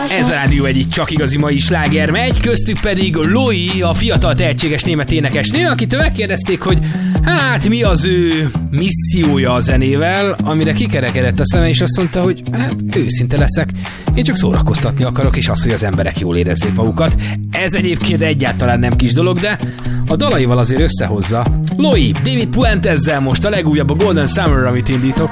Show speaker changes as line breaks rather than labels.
Ez a Rádió egyik csak igazi mai sláger megy, köztük pedig Loi, a fiatal tehetséges német énekesnő, akitől megkérdezték, hogy hát mi az ő missziója a zenével, amire kikerekedett a szeme, és azt mondta, hogy hát őszinte leszek, én csak szórakoztatni akarok, és az, hogy az emberek jól érezzék magukat. Ez egyébként egyáltalán nem kis dolog, de a dalaival azért összehozza. Loi, David Puentezzel most a legújabb, a Golden Summer, amit indítok.